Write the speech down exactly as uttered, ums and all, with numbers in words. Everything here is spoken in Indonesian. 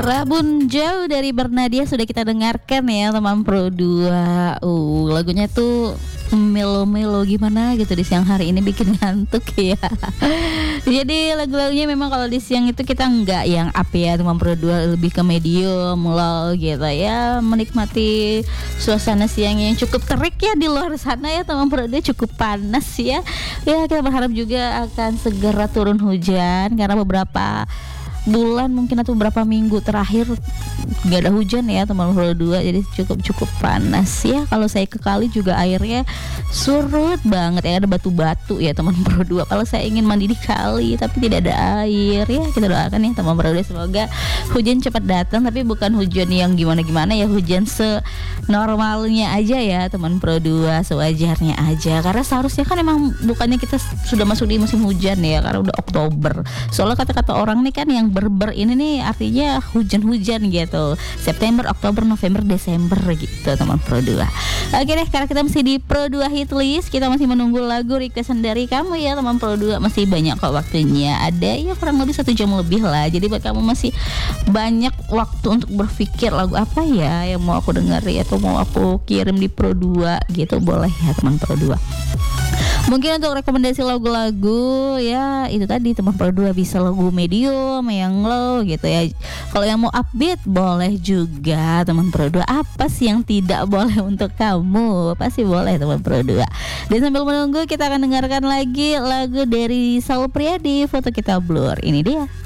Rabun Jauh dari Bernadia sudah kita dengarkan ya teman Pro dua. Uh, lagunya tuh melo-melo gimana gitu di siang hari ini, bikin ngantuk ya. Jadi lagu-lagunya memang kalau di siang itu kita enggak yang up ya teman Pro dua, lebih ke medium, low gitu ya. Menikmati suasana siang yang cukup terik ya di luar sana ya teman Pro dua, cukup panas ya. Ya kita berharap juga akan segera turun hujan karena beberapa bulan mungkin atau beberapa minggu terakhir gak ada hujan ya teman Pro dua, jadi cukup cukup panas ya. Kalau saya ke kali juga airnya surut banget ya, ada batu-batu ya teman Pro dua. Kalau saya ingin mandi di kali tapi tidak ada air ya, kita doakan ya teman Pro dua semoga hujan cepat datang, tapi bukan hujan yang gimana-gimana ya, hujan senormalnya aja ya teman Pro dua, sewajarnya aja. Karena seharusnya kan emang bukannya kita sudah masuk di musim hujan ya, karena udah Oktober. Soalnya kata-kata orang nih kan yang berber ini nih artinya hujan-hujan gitu, September, Oktober, November, Desember gitu teman Pro dua. Oke deh, karena kita masih di Pro dua Hit List, kita masih menunggu lagu requestan dari kamu ya teman Pro dua. Masih banyak kok waktunya, ada ya kurang lebih satu jam lebih lah. Jadi buat kamu masih banyak waktu untuk berpikir lagu apa ya yang mau aku dengar ya, atau mau aku kirim di Pro dua gitu, boleh ya teman Pro dua. Mungkin untuk rekomendasi lagu-lagu ya itu tadi teman Pro dua, bisa lagu medium, yang low gitu ya. Kalau yang mau upbeat boleh juga teman Pro dua. Apa sih yang tidak boleh untuk kamu? Pasti boleh teman Pro dua. Dan sambil menunggu kita akan dengarkan lagi lagu dari Saul Priadi, Foto Kita Blur. Ini dia.